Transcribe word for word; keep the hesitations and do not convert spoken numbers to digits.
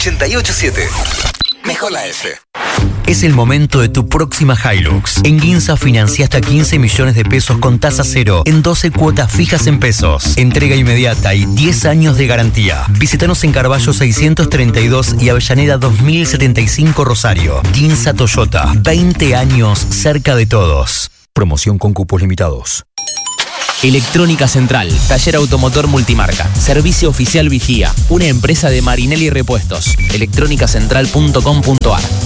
ochenta y ocho siete. Mejor la F. Es el momento de tu próxima Hilux. En Ginza financia hasta quince millones de pesos con tasa cero en doce cuotas fijas en pesos. Entrega inmediata y diez años de garantía. Visítanos en Carballo seiscientos treinta y dos y Avellaneda dos mil setenta y cinco Rosario. Ginza Toyota. veinte años cerca de todos. Promoción con cupos limitados. Electrónica Central, taller automotor multimarca, servicio oficial Vigía, una empresa de Marinelli Repuestos, electrónica central punto com punto ar.